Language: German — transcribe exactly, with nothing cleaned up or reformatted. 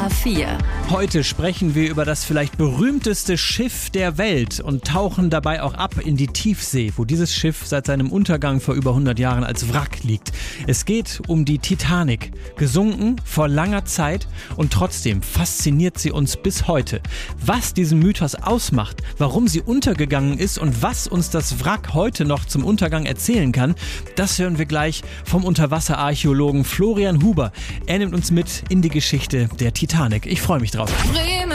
A vier. Heute sprechen wir über das vielleicht berühmteste Schiff der Welt und tauchen dabei auch ab in die Tiefsee, wo dieses Schiff seit seinem Untergang vor über hundert Jahren als Wrack liegt. Es geht um die Titanic, gesunken vor langer Zeit und trotzdem fasziniert sie uns bis heute. Was diesen Mythos ausmacht, warum sie untergegangen ist und was uns das Wrack heute noch zum Untergang erzählen kann, das hören wir gleich vom Unterwasserarchäologen Florian Huber. Er nimmt uns mit in die Geschichte der Titanic. Ich freue mich drauf. Bremen.